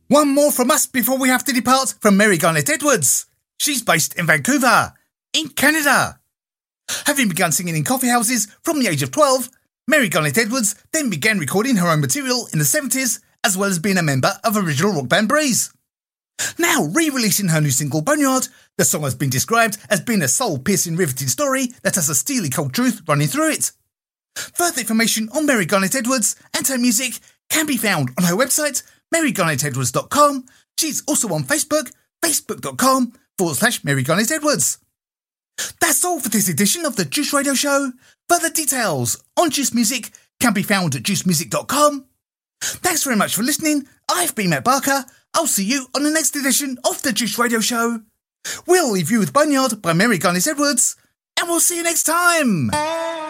One more from us before we have to depart from Mary Garnett Edwards. She's based in Vancouver, in Canada. Having begun singing in coffee houses from the age of 12, Mary Garnett Edwards then began recording her own material in the 70s, as well as being a member of original rock band Breeze. Now re-releasing her new single Boneyard, the song has been described as being a soul-piercing, riveting story that has a steely cold truth running through it. Further information on Mary Garnett Edwards and her music can be found on her website, marygarnettedwards.com. She's also on Facebook, facebook.com/Mary Garnett Edwards. That's all for this edition of the Juice Radio Show. Further details on Juice Music can be found at juicemusic.com. Thanks very much for listening. I've been Matt Barker. I'll see you on the next edition of the Juice Radio Show. We'll leave you with Boneyard by Mary Garnett Edwards, and we'll see you next time.